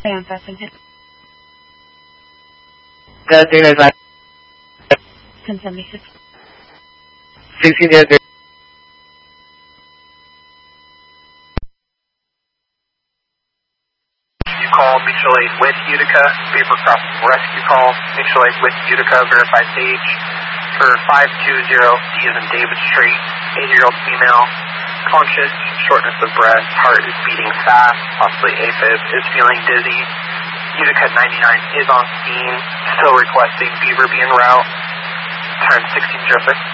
Fasten. 1395. 1076. 16 Call Mutual Aid with Utica, Beaver Crossing rescue call, Mutual Aid with Utica, verified page for 520 D as in David Street, 80-year-old female, conscious, shortness of breath, heart is beating fast, possibly AFib, is feeling dizzy. Utica 99 is on scene, still requesting Beaver be en route, time 1606.